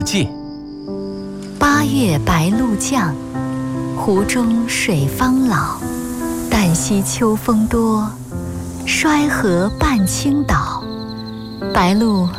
界。 八月白露降，湖中水方老。旦夕秋风多，衰荷半倾倒。白露